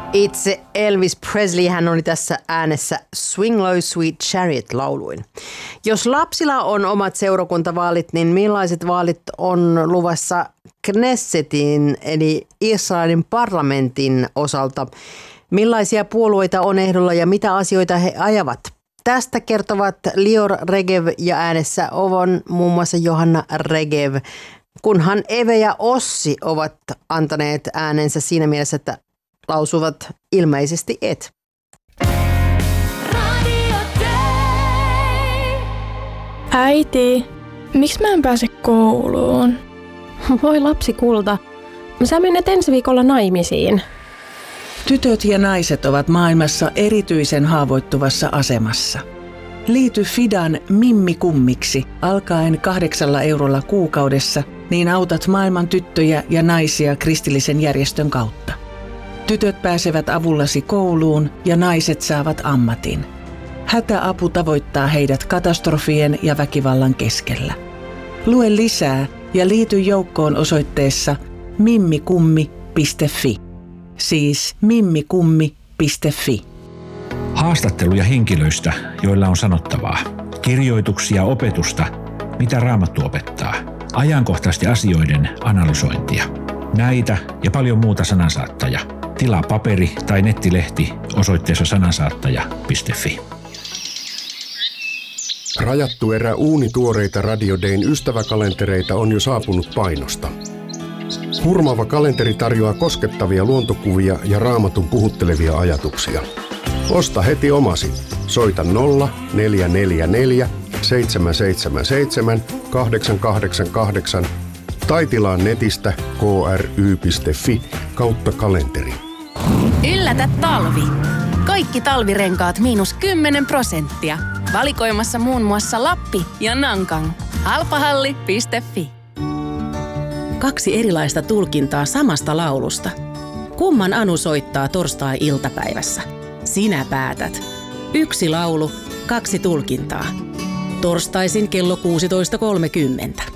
Itse Elvis Presley, hän oli tässä äänessä Swing Low Sweet Chariot-lauluin. Jos lapsilla on omat seurakuntavaalit, niin millaiset vaalit on luvassa Knessetin eli Israelin parlamentin osalta? Millaisia puolueita on ehdolla ja mitä asioita he ajavat? Tästä kertovat Lior Regev ja äänessä on muun muassa Johanna Regev, kunhan Eve ja Ossi ovat antaneet äänensä siinä mielessä, että lausuvat ilmeisesti et. Äiti, miksi mä en pääse kouluun? Voi lapsi kulta, sä menet ensi viikolla naimisiin. Tytöt ja naiset ovat maailmassa erityisen haavoittuvassa asemassa. Liity Fidan Mimmi Kummiksi alkaen 8 eurolla kuukaudessa, niin autat maailman tyttöjä ja naisia kristillisen järjestön kautta. Tytöt pääsevät avullasi kouluun ja naiset saavat ammatin. Hätäapu tavoittaa heidät katastrofien ja väkivallan keskellä. Lue lisää ja liity joukkoon osoitteessa mimmikummi.fi. Siis mimmikummi.fi. Haastatteluja henkilöistä, joilla on sanottavaa. Kirjoituksia, opetusta, mitä Raamattu opettaa. Ajankohtaisesti asioiden analysointia. Näitä ja paljon muuta Sanansaattaja. Tilaa paperi- tai nettilehti osoitteessa sanansaattaja.fi. Rajattu erä uunituoreita Radio Dayn ystäväkalentereita on jo saapunut painosta. Hurmaava kalenteri tarjoaa koskettavia luontokuvia ja Raamatun puhuttelevia ajatuksia. Osta heti omasi. Soita 0444 777 888 tai tilaa netistä kry.fi/kalenteri. Yllätä talvi! Kaikki talvirenkaat -10%. Valikoimassa muun muassa Lappi ja Nankang. Halpahalli.fi. 2 erilaista tulkintaa samasta laulusta. Kumman Anu soittaa torstai-iltapäivässä? Sinä päätät. 1 laulu, 2 tulkintaa. Torstaisin kello 16.30.